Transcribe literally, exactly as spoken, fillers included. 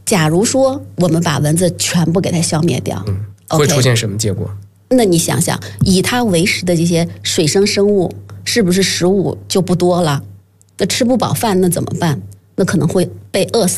假如说我们把蚊子全部给它消灭掉， 嗯， okay, 会出现什么结果？ 那你想想，以它为食的这些水生生物，是不是食物就不多了？那吃不饱饭，那怎么办？那可能会被饿死。